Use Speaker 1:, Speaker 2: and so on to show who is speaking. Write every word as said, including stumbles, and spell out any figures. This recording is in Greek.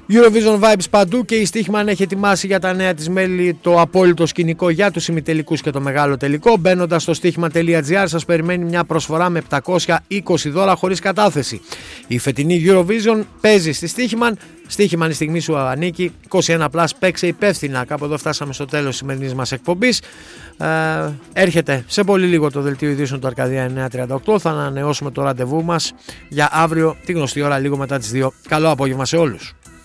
Speaker 1: Eurovision Vibes παντού και η Στίχημαν έχει ετοιμάσει για τα νέα της μέλη το απόλυτο σκηνικό για τους ημιτελικούς και το μεγάλο τελικό. Μπαίνοντας στο στίχημα τελεία τζι άρ σας περιμένει μια προσφορά με επτακόσια είκοσι δώρα χωρίς κατάθεση. Η φετινή Eurovision παίζει στη Στίχημαν. Στίχημαν, η στιγμή σου ανήκει. είκοσι ένα πλας, παίξε υπεύθυνα. Κάπου εδώ φτάσαμε στο τέλος της σημερινής μας εκπομπής. Ε, έρχεται σε πολύ λίγο το δελτίο ειδήσεων του Αρκαδία εννιακόσια τριάντα οκτώ. Θα ανανεώσουμε το ραντεβού μας για αύριο τη γνωστή ώρα λίγο μετά τις δύο. Καλό απόγευμα σε όλους.